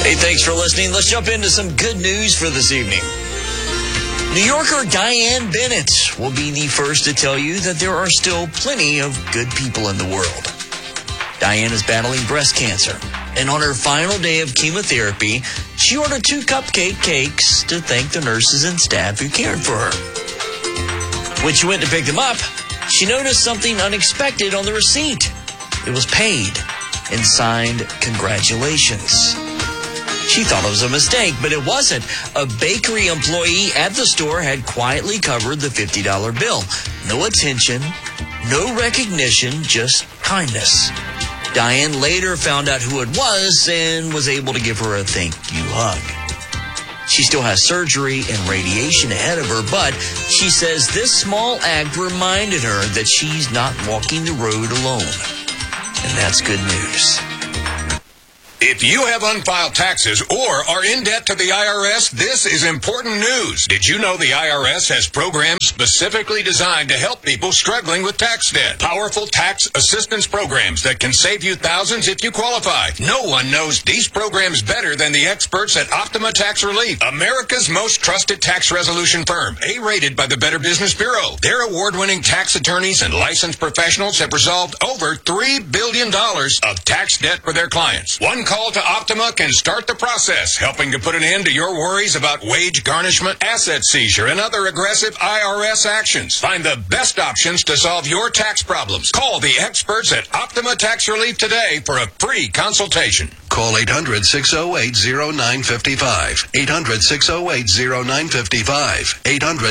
Hey, thanks for listening. Let's jump into some good news for this evening. New Yorker Diane Bennett will be the first to tell you that there are still plenty of good people in the world. Diane is battling breast cancer, and on her final day of chemotherapy, she ordered 2 cupcake cakes to thank the nurses and staff who cared for her. When she went to pick them up, she noticed something unexpected on the receipt. It was paid and signed congratulations. She thought it was a mistake, but it wasn't. A bakery employee at the store had quietly covered the $50 bill. No attention, no recognition, just kindness. Diane later found out who it was and was able to give her a thank you hug. She still has surgery and radiation ahead of her, but she says this small act reminded her that she's not walking the road alone. And that's good news. If you have unfiled taxes or are in debt to the IRS, this is important news. Did you know the IRS has programs specifically designed to help people struggling with tax debt? Powerful tax assistance programs that can save you thousands if you qualify. No one knows these programs better than the experts at Optima Tax Relief, America's most trusted tax resolution firm, A-rated by the Better Business Bureau. Their award-winning tax attorneys and licensed professionals have resolved over $3 billion of tax debt for their clients. One call to Optima can start the process, helping to put an end to your worries about wage garnishment, asset seizure, and other aggressive IRS actions. Find the best options to solve your tax problems. Call the experts at Optima Tax Relief today for a free consultation. Call 800-608-0955. 800-608-0955.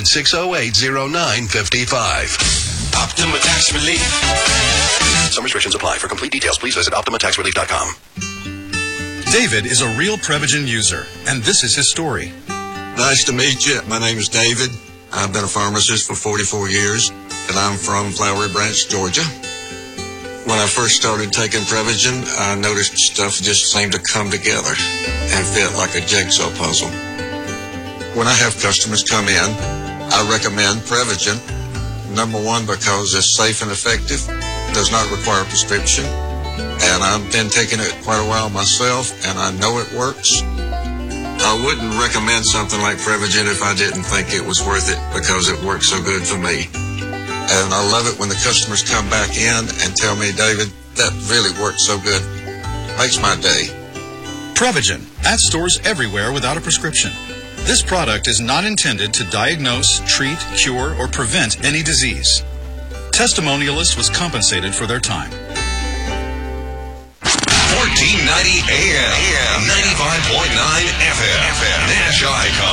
800-608-0955. Optima Tax Relief. Some restrictions apply. For complete details, please visit OptimaTaxRelief.com. David is a real Prevagen user, and this is his story. Nice to meet you. My name is David. I've been a pharmacist for 44 years, and I'm from Flowery Branch, Georgia. When I first started taking Prevagen, I noticed stuff just seemed to come together and fit like a jigsaw puzzle. When I have customers come in, I recommend Prevagen. Number one, because it's safe and effective, does not require a prescription. And I've been taking it quite a while myself, and I know it works. I wouldn't recommend something like Prevagen if I didn't think it was worth it, because it works so good for me. And I love it when the customers come back in and tell me, David, that really worked so good. Makes my day. Prevagen, at stores everywhere without a prescription. This product is not intended to diagnose, treat, cure, or prevent any disease. Testimonialist was compensated for their time. 1490 AM, 95.9 FM. Nash Icon.